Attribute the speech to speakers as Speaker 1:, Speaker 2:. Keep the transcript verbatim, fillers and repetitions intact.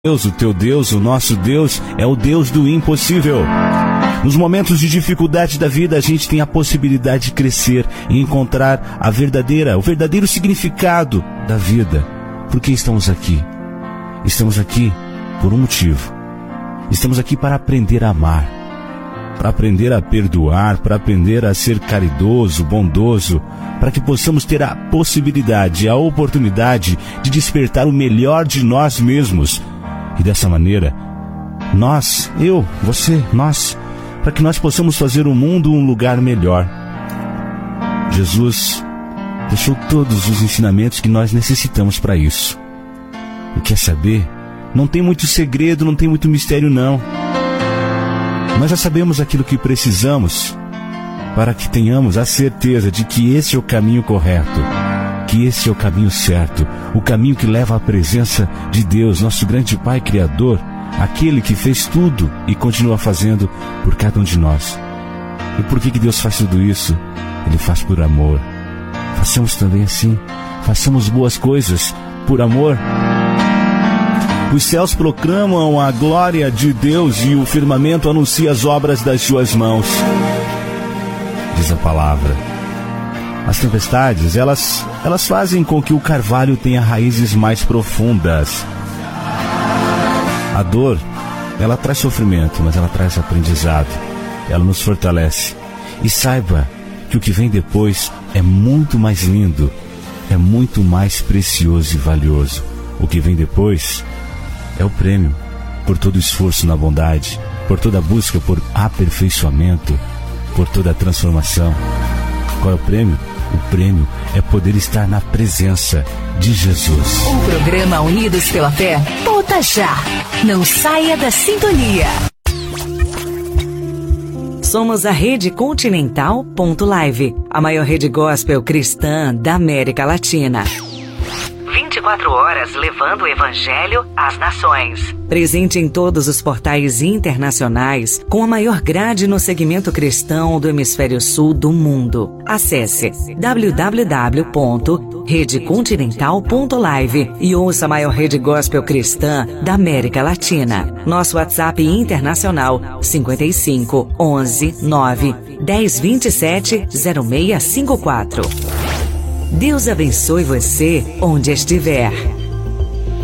Speaker 1: Deus, o teu Deus, o nosso Deus, é o Deus do impossível. Nos momentos de dificuldade da vida, a gente tem a possibilidade de crescer e encontrar a verdadeira, o verdadeiro significado da vida. Por que estamos aqui? Estamos aqui por um motivo. Estamos aqui para aprender a amar, para aprender a perdoar, para aprender a ser caridoso, bondoso, para que possamos ter a possibilidade, a oportunidade de despertar o melhor de nós mesmos. E dessa maneira, nós, eu, você, nós, para que nós possamos fazer o mundo um lugar melhor. Jesus deixou todos os ensinamentos que nós necessitamos para isso. E quer saber? Não tem muito segredo, não tem muito mistério não. Nós já sabemos aquilo que precisamos para que tenhamos a certeza de que esse é o caminho correto, que esse é o caminho certo, o caminho que leva à presença de Deus, nosso grande Pai Criador, aquele que fez tudo e continua fazendo por cada um de nós. E por que que Deus faz tudo isso? Ele faz por amor. Façamos também assim, façamos boas coisas por amor. Os céus proclamam a glória de Deus e o firmamento anuncia as obras das suas mãos. Diz a palavra. As tempestades, elas, elas fazem com que o carvalho tenha raízes mais profundas. A dor, ela traz sofrimento, mas ela traz aprendizado. Ela nos fortalece. E saiba que o que vem depois é muito mais lindo, é muito mais precioso e valioso. O que vem depois é o prêmio por todo o esforço na bondade, por toda a busca por aperfeiçoamento, por toda a transformação. Qual é o prêmio? O prêmio é poder estar na presença de Jesus.
Speaker 2: O programa Unidos pela Fé volta já. Não saia da sintonia. Somos a Rede Continental ponto live, a maior rede gospel cristã da América Latina. vinte e quatro horas levando o Evangelho às nações. Presente em todos os portais internacionais, com a maior grade no segmento cristão do hemisfério sul do mundo. Acesse w w w ponto rede continental ponto live e ouça a maior rede gospel cristã da América Latina. Nosso WhatsApp internacional cinquenta e cinco, onze, nove, dez, vinte e sete, zero seis cinco quatro. Deus abençoe você onde estiver.